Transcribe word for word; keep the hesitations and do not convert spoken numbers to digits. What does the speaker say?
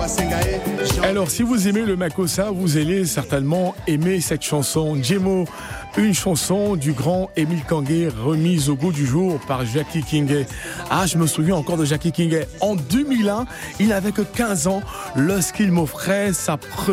Alors, si vous aimez le Makossa, vous allez certainement aimer cette chanson. Djemo, une chanson du grand Émile Kangué, remise au goût du jour par Jackie Kingué. Ah, je me souviens encore de Jackie Kingué. En deux mille un, il n'avait que quinze ans lorsqu'il m'offrait sa première